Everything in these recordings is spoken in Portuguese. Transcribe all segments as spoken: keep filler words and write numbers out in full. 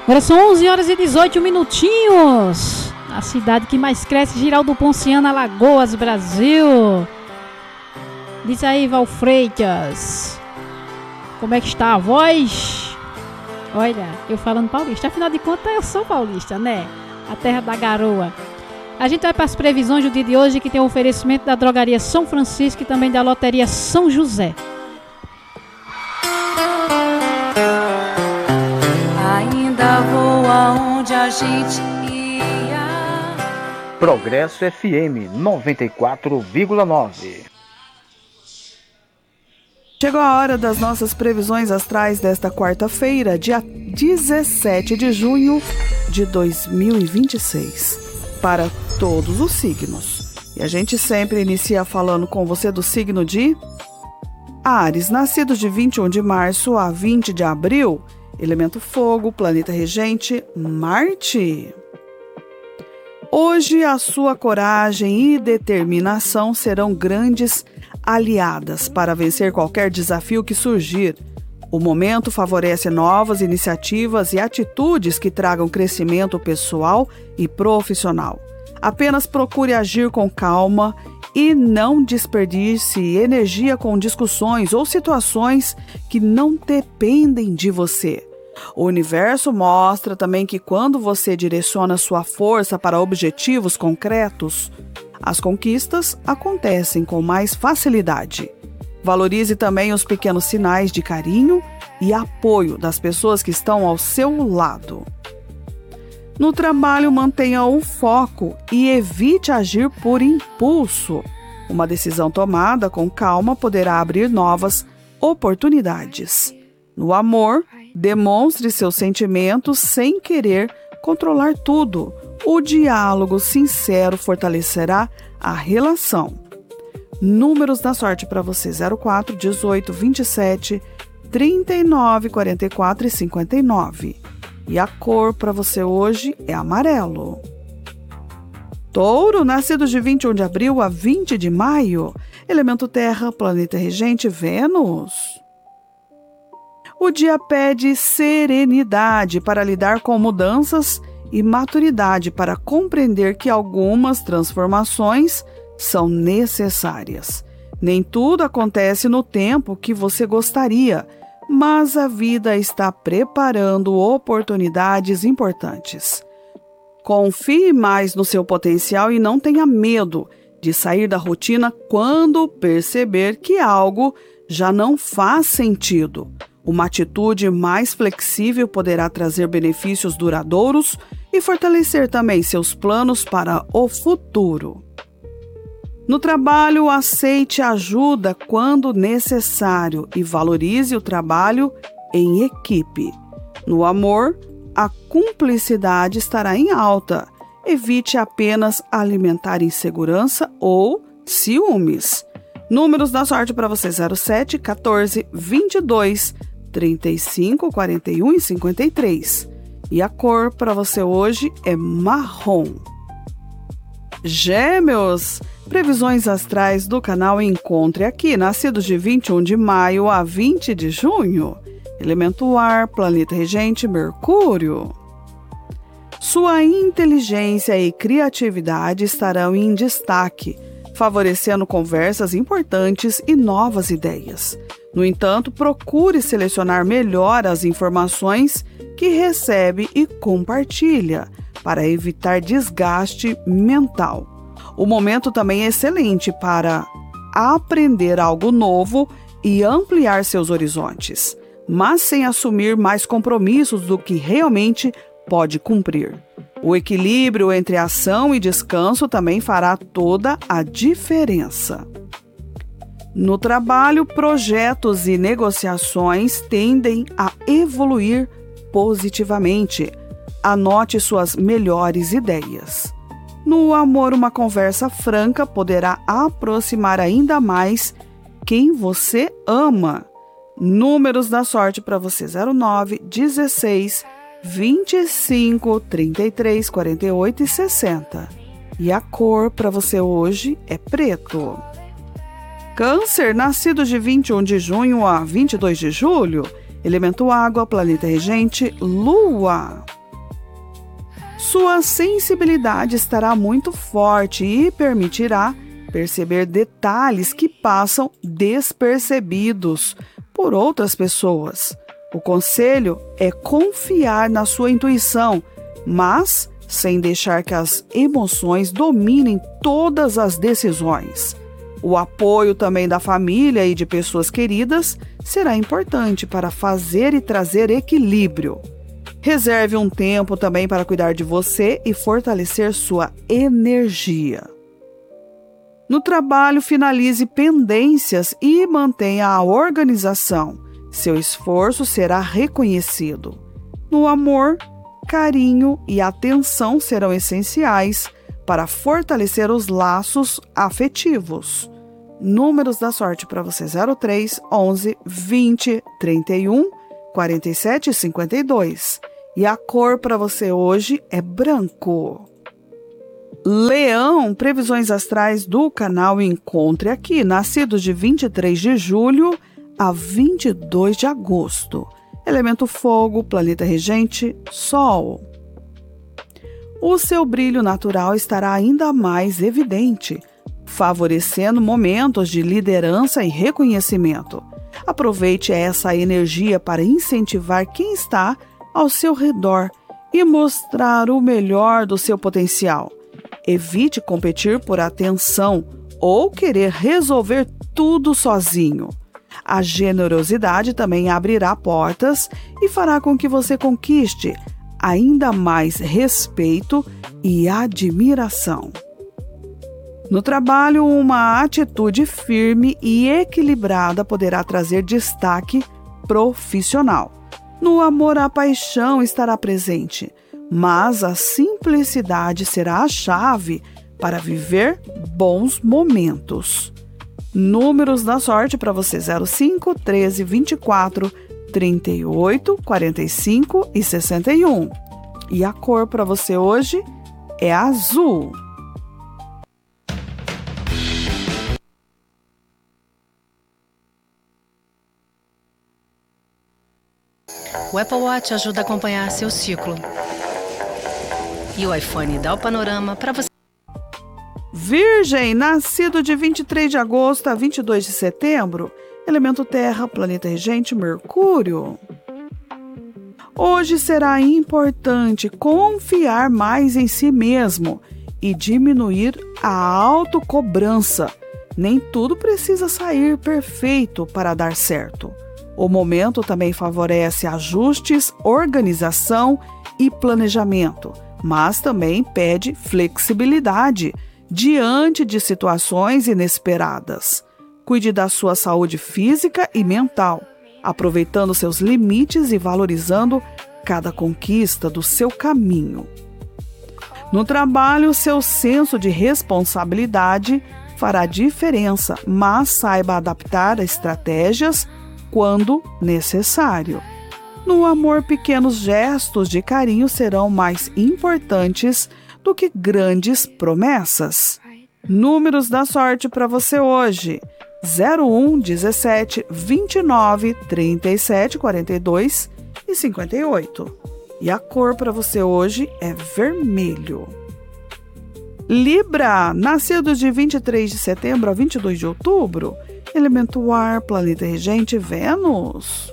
Agora são onze horas e dezoito minutinhos. A cidade que mais cresce, Giraldo Ponciano, Alagoas, Brasil. Diz aí, Val Freitas, como é que está a voz? Olha, eu falando paulista, afinal de contas eu sou paulista, né? A terra da garoa. A gente vai para as previsões do dia de hoje, que tem o oferecimento da Drogaria São Francisco e também da Loteria São José. Ainda vou aonde a gente ia. Progresso F M noventa e quatro vírgula nove. Chegou a hora das nossas previsões astrais desta quarta-feira, dia dezessete de junho de dois mil e vinte e seis, para todos os signos. E a gente sempre inicia falando com você do signo de Áries, nascidos de vinte e um de março a vinte de abril, elemento fogo, planeta regente, Marte. Hoje a sua coragem e determinação serão grandes aliadas para vencer qualquer desafio que surgir. O momento favorece novas iniciativas e atitudes que tragam crescimento pessoal e profissional. Apenas procure agir com calma e não desperdice energia com discussões ou situações que não dependem de você. O universo mostra também que quando você direciona sua força para objetivos concretos, as conquistas acontecem com mais facilidade. Valorize também os pequenos sinais de carinho e apoio das pessoas que estão ao seu lado. No trabalho, mantenha o foco e evite agir por impulso. Uma decisão tomada com calma poderá abrir novas oportunidades. No amor, demonstre seus sentimentos sem querer controlar tudo. O diálogo sincero fortalecerá a relação. Números da sorte para você: zero quatro, dezoito, vinte e sete, trinta e nove, quarenta e quatro e cinquenta e nove. E a cor para você hoje é amarelo. Touro, nascidos de vinte e um de abril a vinte de maio, elemento terra, planeta regente, Vênus. O dia pede serenidade para lidar com mudanças e maturidade para compreender que algumas transformações são necessárias. Nem tudo acontece no tempo que você gostaria, mas a vida está preparando oportunidades importantes. Confie mais no seu potencial e não tenha medo de sair da rotina quando perceber que algo já não faz sentido. Uma atitude mais flexível poderá trazer benefícios duradouros e fortalecer também seus planos para o futuro. No trabalho, aceite ajuda quando necessário e valorize o trabalho em equipe. No amor, a cumplicidade estará em alta. Evite apenas alimentar insegurança ou ciúmes. Números da sorte para você: zero sete, quatorze, vinte e dois, trinta e cinco, quarenta e um e cinquenta e três. E a cor para você hoje é marrom. Gêmeos, previsões astrais do canal Encontre Aqui, nascidos de vinte e um de maio a vinte de junho. Elemento ar, planeta regente, Mercúrio. Sua inteligência e criatividade estarão em destaque, favorecendo conversas importantes e novas ideias. No entanto, procure selecionar melhor as informações que recebe e compartilha, para evitar desgaste mental. O momento também é excelente para aprender algo novo e ampliar seus horizontes, mas sem assumir mais compromissos do que realmente pode cumprir. O equilíbrio entre ação e descanso também fará toda a diferença. No trabalho, projetos e negociações tendem a evoluir positivamente. Anote suas melhores ideias. No amor, uma conversa franca poderá aproximar ainda mais quem você ama. Números da sorte para você: zero nove, dezesseis, vinte e cinco, trinta e três, quarenta e oito e sessenta. E a cor para você hoje é preto. Câncer, nascidos de vinte e um de junho a vinte e dois de julho, elemento água, planeta regente, Lua. Sua sensibilidade estará muito forte e permitirá perceber detalhes que passam despercebidos por outras pessoas. O conselho é confiar na sua intuição, mas sem deixar que as emoções dominem todas as decisões. O apoio também da família e de pessoas queridas será importante para fazer e trazer equilíbrio. Reserve um tempo também para cuidar de você e fortalecer sua energia. No trabalho, finalize pendências e mantenha a organização. Seu esforço será reconhecido. No amor, carinho e atenção serão essenciais para fortalecer os laços afetivos. Números da sorte para você: zero três, onze, vinte, trinta e um, quarenta e sete e cinquenta e dois. E a cor para você hoje é branco. Leão, previsões astrais do canal Encontre Aqui, nascidos de vinte e três de julho a vinte e dois de agosto. Elemento fogo, planeta regente, Sol. O seu brilho natural estará ainda mais evidente, favorecendo momentos de liderança e reconhecimento. Aproveite essa energia para incentivar quem está ao seu redor e mostrar o melhor do seu potencial. Evite competir por atenção ou querer resolver tudo sozinho. A generosidade também abrirá portas e fará com que você conquiste ainda mais respeito e admiração. No trabalho, uma atitude firme e equilibrada poderá trazer destaque profissional. No amor, a paixão estará presente, mas a simplicidade será a chave para viver bons momentos. Números da sorte para você: zero cinco, treze, vinte e quatro, trinta e oito, quarenta e cinco e sessenta e um. E a cor para você hoje é azul. O Apple Watch ajuda a acompanhar seu ciclo. E o iPhone dá o panorama para você. Virgem, nascido de vinte e três de agosto a vinte e dois de setembro, elemento terra, planeta regente, Mercúrio. Hoje será importante confiar mais em si mesmo e diminuir a autocobrança. Nem tudo precisa sair perfeito para dar certo. O momento também favorece ajustes, organização e planejamento, mas também pede flexibilidade diante de situações inesperadas. Cuide da sua saúde física e mental, aproveitando seus limites e valorizando cada conquista do seu caminho. No trabalho, seu senso de responsabilidade fará diferença, mas saiba adaptar estratégias quando necessário. No amor, pequenos gestos de carinho serão mais importantes do que grandes promessas. Números da sorte para você hoje: zero um, dezessete, vinte e nove, trinta e sete, quarenta e dois e cinquenta e oito. E a cor para você hoje é vermelho. Libra, nascidos de vinte e três de setembro a vinte e dois de outubro, elemento ar, planeta regente, Vênus.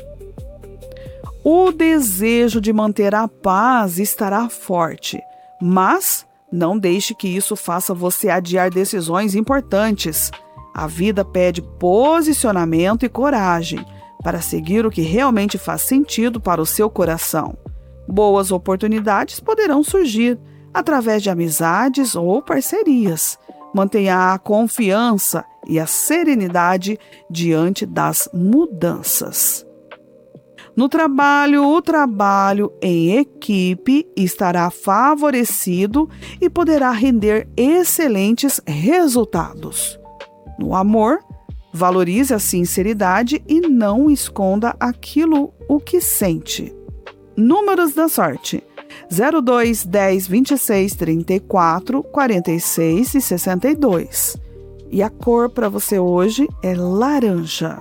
O desejo de manter a paz estará forte, mas não deixe que isso faça você adiar decisões importantes. A vida pede posicionamento e coragem para seguir o que realmente faz sentido para o seu coração. Boas oportunidades poderão surgir através de amizades ou parcerias. Mantenha a confiança e a serenidade diante das mudanças. No trabalho, o trabalho em equipe estará favorecido e poderá render excelentes resultados. No amor, valorize a sinceridade e não esconda aquilo o que sente. Números da sorte: zero dois, dez, vinte e seis, trinta e quatro, quarenta e seis e sessenta e dois. E a cor para você hoje é laranja.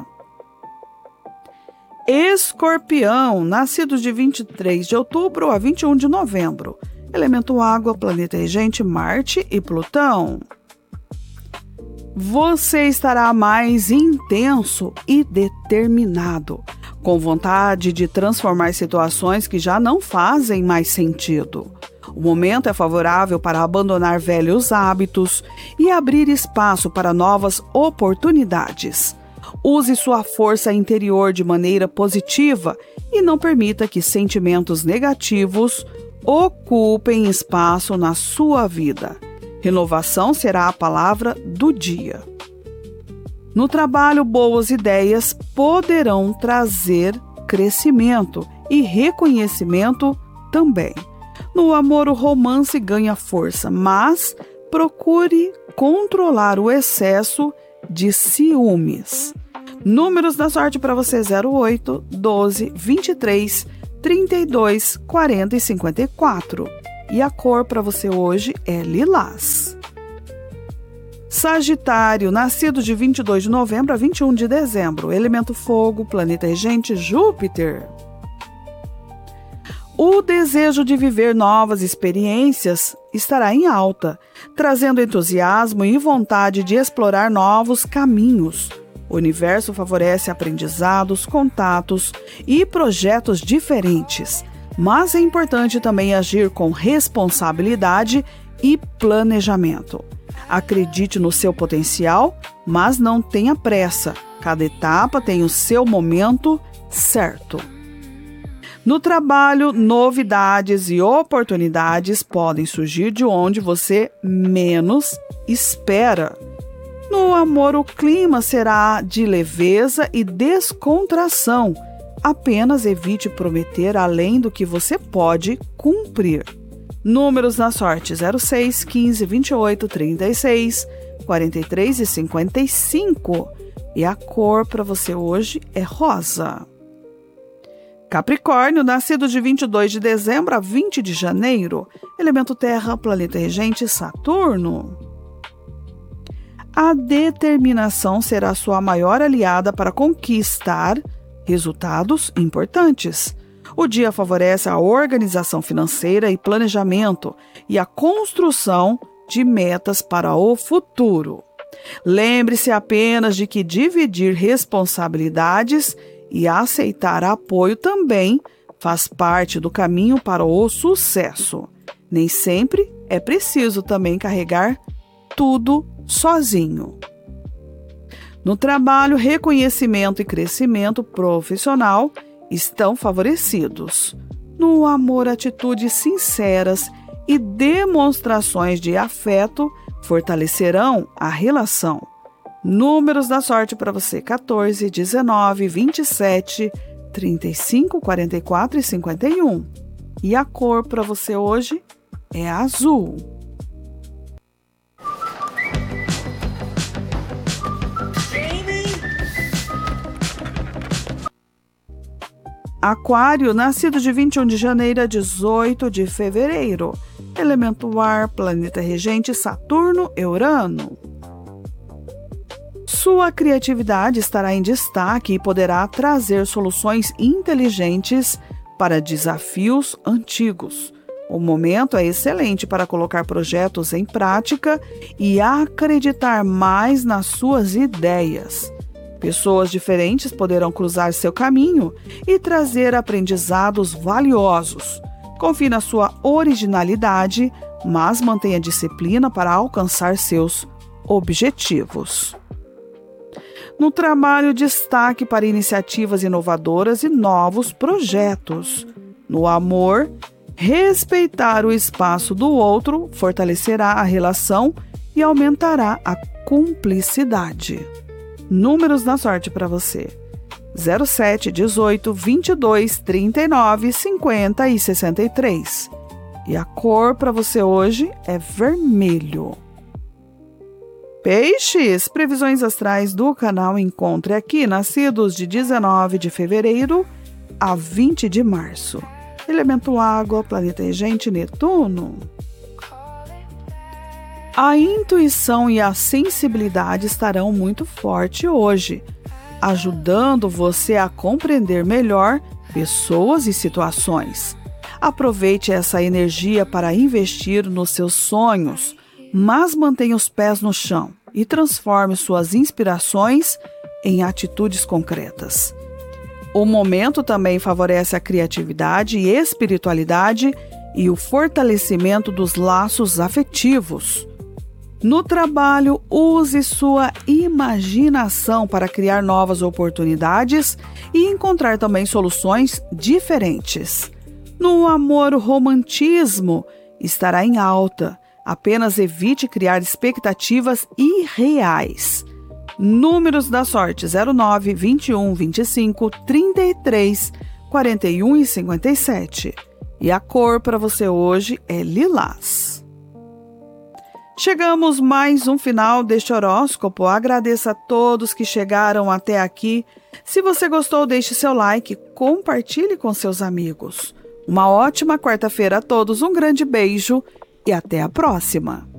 Escorpião, nascidos de vinte e três de outubro a vinte e um de novembro. Elemento água, planeta regente, Marte e Plutão. Você estará mais intenso e determinado, com vontade de transformar situações que já não fazem mais sentido. O momento é favorável para abandonar velhos hábitos e abrir espaço para novas oportunidades. Use sua força interior de maneira positiva e não permita que sentimentos negativos ocupem espaço na sua vida. Renovação será a palavra do dia. No trabalho, boas ideias poderão trazer crescimento e reconhecimento também. No amor, o romance ganha força, mas procure controlar o excesso de ciúmes. Números da sorte para você: zero oito, doze, vinte e três, trinta e dois, quarenta e cinquenta e quatro. E a cor para você hoje é lilás. Sagitário, nascido de vinte e dois de novembro a vinte e um de dezembro. Elemento fogo, planeta regente Júpiter. O desejo de viver novas experiências estará em alta, trazendo entusiasmo e vontade de explorar novos caminhos. O universo favorece aprendizados, contatos e projetos diferentes, mas é importante também agir com responsabilidade e planejamento. Acredite no seu potencial, mas não tenha pressa. Cada etapa tem o seu momento certo. No trabalho, novidades e oportunidades podem surgir de onde você menos espera. No amor, o clima será de leveza e descontração. Apenas evite prometer além do que você pode cumprir. Números na sorte: zero seis, quinze, vinte e oito, trinta e seis, quarenta e três e cinquenta e cinco. E a cor para você hoje é rosa. Capricórnio, nascido de vinte e dois de dezembro a vinte de janeiro. Elemento terra, planeta regente Saturno. A determinação será sua maior aliada para conquistar resultados importantes. O dia favorece a organização financeira e planejamento e a construção de metas para o futuro. Lembre-se apenas de que dividir responsabilidades e aceitar apoio também faz parte do caminho para o sucesso. Nem sempre é preciso também carregar tudo sozinho. No trabalho, reconhecimento e crescimento profissional estão favorecidos. No amor, atitudes sinceras e demonstrações de afeto fortalecerão a relação. Números da sorte para você: quatorze, dezenove, vinte e sete, trinta e cinco, quarenta e quatro e cinquenta e um. E a cor para você hoje é azul. Aquário, nascido de vinte e um de janeiro a dezoito de fevereiro. Elemento ar, planeta regente Saturno e Urano. Sua criatividade estará em destaque e poderá trazer soluções inteligentes para desafios antigos. O momento é excelente para colocar projetos em prática e acreditar mais nas suas ideias. Pessoas diferentes poderão cruzar seu caminho e trazer aprendizados valiosos. Confie na sua originalidade, mas mantenha disciplina para alcançar seus objetivos. No trabalho, destaque para iniciativas inovadoras e novos projetos. No amor, respeitar o espaço do outro fortalecerá a relação e aumentará a cumplicidade. Números da sorte para você: zero sete, dezoito, vinte e dois, trinta e nove, cinquenta e sessenta e três. E a cor para você hoje é vermelho. Peixes, previsões astrais do canal Encontre Aqui, nascidos de dezenove de fevereiro a vinte de março. Elemento água, planeta regente Netuno. A intuição e a sensibilidade estarão muito fortes hoje, ajudando você a compreender melhor pessoas e situações. Aproveite essa energia para investir nos seus sonhos, mas mantenha os pés no chão e transforme suas inspirações em atitudes concretas. O momento também favorece a criatividade e espiritualidade e o fortalecimento dos laços afetivos. No trabalho, use sua imaginação para criar novas oportunidades e encontrar também soluções diferentes. No amor, o romantismo estará em alta. Apenas evite criar expectativas irreais. Números da sorte: zero nove, vinte e um, vinte e cinco, trinta e três, quarenta e um e cinquenta e sete. E a cor para você hoje é lilás. Chegamos mais um final deste horóscopo. Agradeço a todos que chegaram até aqui. Se você gostou, deixe seu like, compartilhe com seus amigos. Uma ótima quarta-feira a todos, um grande beijo e até a próxima!